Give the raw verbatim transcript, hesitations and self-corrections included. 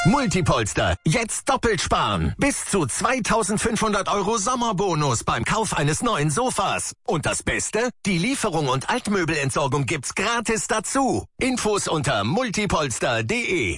Multipolster, jetzt doppelt sparen. Bis zu zweitausendfünfhundert Euro Sommerbonus beim Kauf eines neuen Sofas. Und das Beste? Die Lieferung und Altmöbelentsorgung gibt's gratis dazu. Infos unter multipolster punkt de.